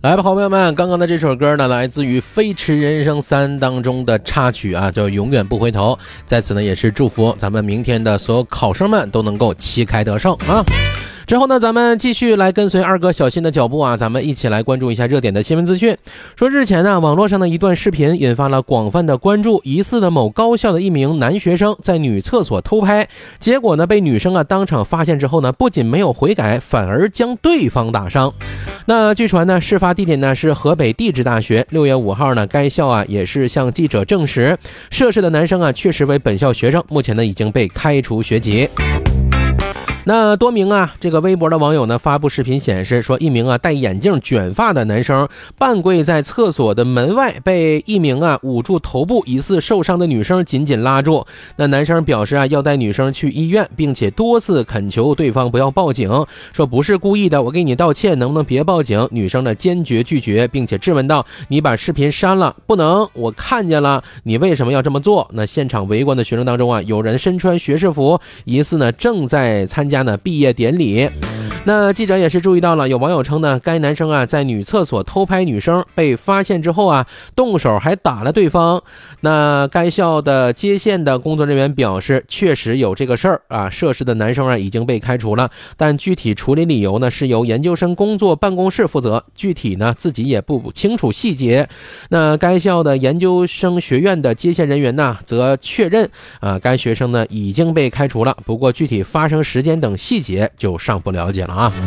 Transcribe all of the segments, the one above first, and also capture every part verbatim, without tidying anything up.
来吧，好朋友们，刚刚的这首歌呢，来自于《飞驰人生三》当中的插曲啊，叫《永远不回头》。在此呢，也是祝福咱们明天的所有考生们都能够旗开得胜啊！之后呢，咱们继续来跟随二哥小新的脚步啊，咱们一起来关注一下热点的新闻资讯。说日前呢，网络上的一段视频引发了广泛的关注，疑似的某高校的一名男学生在女厕所偷拍，结果呢被女生啊当场发现之后呢，不仅没有悔改，反而将对方打伤。那据传呢，事发地点呢是河北地质大学。六月五号呢，该校啊也是向记者证实，涉事的男生啊确实为本校学生，目前呢已经被开除学籍。那多名啊这个微博的网友呢发布视频显示，说一名啊戴眼镜卷发的男生半跪在厕所的门外，被一名啊捂住头部疑似受伤的女生紧紧拉住。那男生表示啊要带女生去医院，并且多次恳求对方不要报警，说不是故意的，我给你道歉，能不能别报警？女生呢坚决拒绝，并且质问道，你把视频删了？不能，我看见了，你为什么要这么做？那现场围观的学生当中啊，有人身穿学士服，疑似呢正在参加呢毕业典礼。那记者也是注意到了，有网友称呢，该男生啊在女厕所偷拍女生，被发现之后啊，动手还打了对方。那该校的接线的工作人员表示，确实有这个事儿啊，涉事的男生啊已经被开除了，但具体处理理由呢是由研究生工作办公室负责，具体呢自己也不清楚细节。那该校的研究生学院的接线人员呢，则确认啊，该学生呢已经被开除了，不过具体发生时间等细节就尚不了解了啊。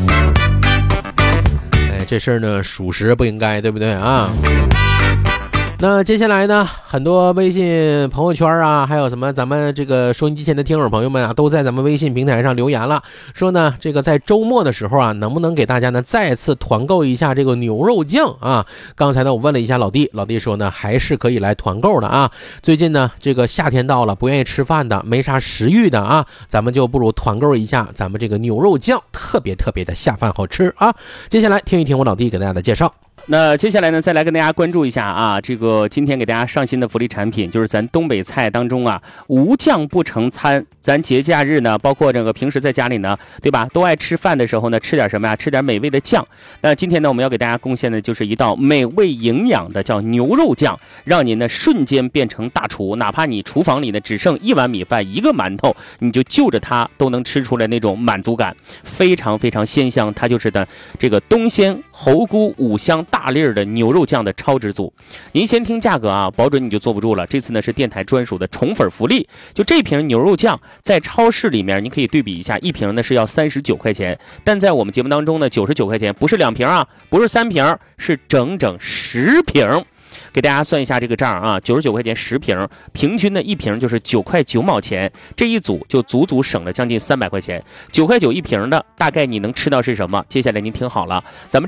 哎，这事儿呢属实不应该，对不对啊？那接下来呢，很多微信朋友圈啊，还有什么咱们这个收音机前的听友朋友们啊，都在咱们微信平台上留言了，说呢这个在周末的时候啊，能不能给大家呢再次团购一下这个牛肉酱啊？刚才呢我问了一下老弟，老弟说呢还是可以来团购的啊。最近呢这个夏天到了，不愿意吃饭的，没啥食欲的啊，咱们就不如团购一下咱们这个牛肉酱，特别特别的下饭好吃啊。接下来听一听我老弟给大家的介绍。 那接下来呢，再来跟大家关注一下啊，这个今天给大家上新的福利产品，就是咱东北菜当中啊，无酱不成餐。咱节假日呢，包括这个平时在家里呢，对吧，都爱吃饭的时候呢，吃点什么呀？吃点美味的酱。那今天呢，我们要给大家贡献的就是一道美味营养的叫牛肉酱，让您呢瞬间变成大厨，哪怕你厨房里呢只剩一碗米饭、一个馒头，你就就着它都能吃出来那种满足感，非常非常鲜香。它就是的这个东鲜猴菇五香大大粒儿的牛肉酱的超值组。您先听价格啊，保准你就坐不住了。这次呢是电台专属的宠粉福利，就这瓶牛肉酱在超市里面你可以对比一下，一瓶呢是要三十九块钱，但在我们节目当中呢九十九块钱，不是两瓶啊，不是三瓶，是整整十瓶。给大家算一下这个账啊，九十九块钱十瓶，平均的一瓶就是九块九毛钱，这一组就足足省了将近三百块钱。九块九一瓶的，大概你能吃到是什么？接下来您听好了，咱们这